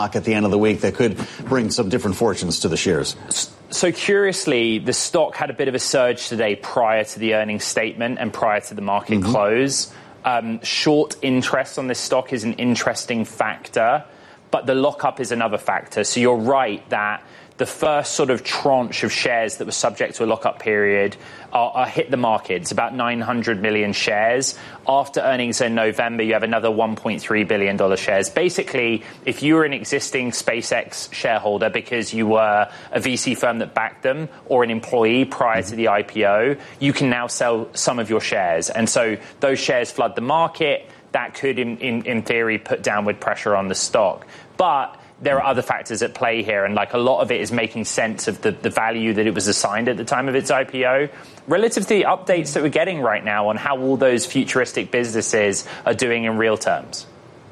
at the end of the week that could bring some different fortunes to the shares. So curiously, the stock had a bit of a surge today prior to the earnings statement and prior to the market close. Short interest on this stock is an interesting factor, but the lockup is another factor. So you're right that the first sort of tranche of shares that were subject to a lockup period are hit the market. It's about 900 million shares. After earnings in November, you have another $1.3 billion shares. Basically, if you were an existing SpaceX shareholder because you were a VC firm that backed them or an employee prior to the IPO, you can now sell some of your shares. And so those shares flood the market. That could, in theory, put downward pressure on the stock. But there are other factors at play here, and like a lot of it is making sense of the value that it was assigned at the time of its IPO relative to the updates that we're getting right now on how all those futuristic businesses are doing in real terms.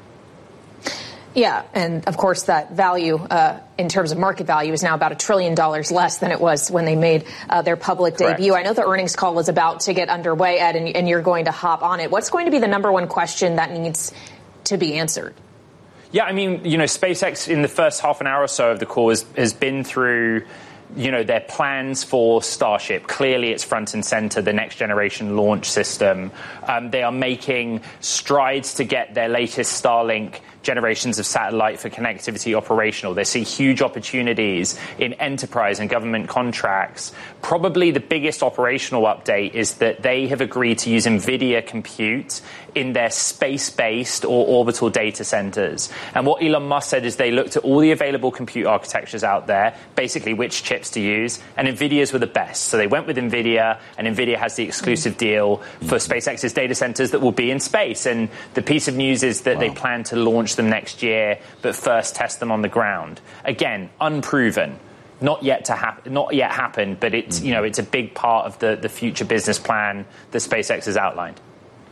Yeah, and of course that value in terms of market value is now about $1 trillion less than it was when they made their public debut. I know the earnings call is about to get underway, Ed, and you're going to hop on it. What's going to be the number one question that needs to be answered? Yeah, I mean, SpaceX in the first half an hour or so of the call has been through, their plans for Starship. Clearly, it's front and center, the next generation launch system. They are making strides to get their latest Starlink generations of satellite for connectivity operational. They see huge opportunities in enterprise and government contracts. Probably the biggest operational update is that they have agreed to use NVIDIA compute in their space-based or orbital data centers. And what Elon Musk said is they looked at all the available compute architectures out there, basically which chips to use, and NVIDIA's were the best. So they went with NVIDIA, and NVIDIA has the exclusive deal for SpaceX's data centers that will be in space. And the piece of news is that they plan to launch them next year, but first test them on the ground. Again, unproven. Not yet happened, but it's it's a big part of the future business plan that SpaceX has outlined.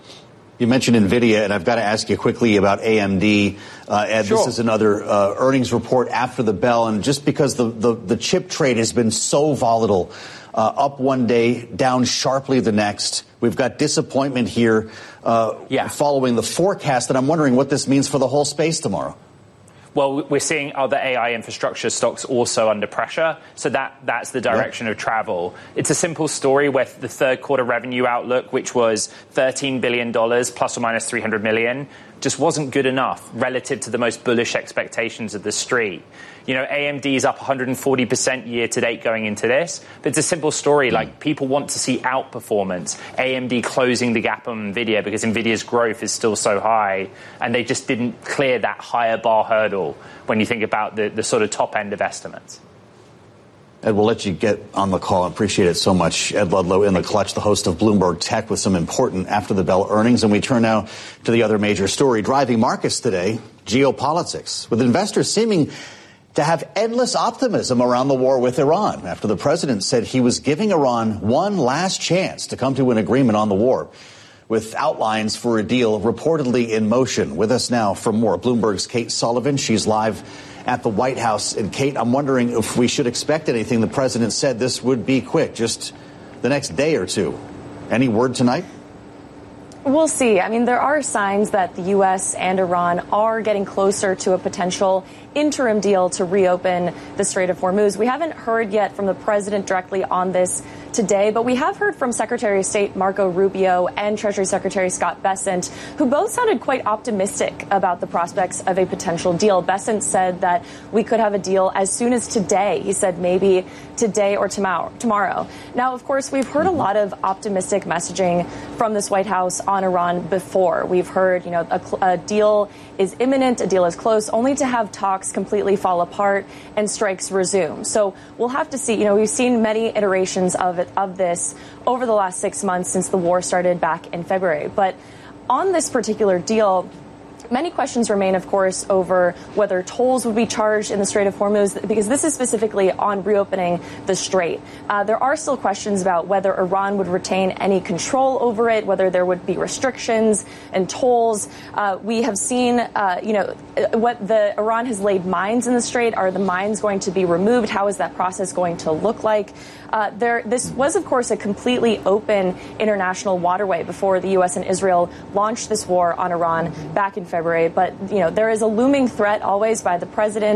You mentioned NVIDIA, and I've got to ask you quickly about AMD. Ed, Sure. This is another earnings report after the bell, and just because the chip trade has been so volatile, up one day, down sharply the next, we've got disappointment here following the forecast, and I'm wondering what this means for the whole space tomorrow. Well, we're seeing other AI infrastructure stocks also under pressure, so that's the direction of travel. It's a simple story with the third quarter revenue outlook, which was $13 billion plus or minus 300 million, just wasn't good enough relative to the most bullish expectations of the street. AMD is up 140% year to date going into this. But it's a simple story. Like, people want to see outperformance. AMD closing the gap on NVIDIA because NVIDIA's growth is still so high. And they just didn't clear that higher bar hurdle when you think about the sort of top end of estimates. Ed, we'll let you get on the call. I appreciate it so much. Ed Ludlow in the clutch, the host of Bloomberg Tech, with some important after the bell earnings. And we turn now to the other major story driving markets today, geopolitics, with investors seeming to have endless optimism around the war with Iran after the president said he was giving Iran one last chance to come to an agreement on the war, with outlines for a deal reportedly in motion. With us now for more, Bloomberg's Kate Sullivan. She's live at the White House. And Kate, I'm wondering if we should expect anything. The president said this would be quick, just the next day or two. Any word tonight? We'll see. I mean, there are signs that the U.S. and Iran are getting closer to a potential interim deal to reopen the Strait of Hormuz. We haven't heard yet from the president directly on this today, but we have heard from Secretary of State Marco Rubio and Treasury Secretary Scott Bessent, who both sounded quite optimistic about the prospects of a potential deal. Bessent said that we could have a deal as soon as today. He said maybe today or tomorrow. Now, of course, we've heard a lot of optimistic messaging from this White House on Iran before. We've heard, a deal is imminent, a deal is close, only to have talks completely fall apart and strikes resume. So we'll have to see. We've seen many iterations of this over the last 6 months since the war started back in February. But on this particular deal, many questions remain, of course, over whether tolls would be charged in the Strait of Hormuz, because this is specifically on reopening the strait. There are still questions about whether Iran would retain any control over it, whether there would be restrictions and tolls. We have seen, Iran has laid mines in the strait. Are the mines going to be removed? How is that process going to look like? This was, of course, a completely open international waterway before the U.S. and Israel launched this war on Iran back in February. February. But, there is a looming threat always by the president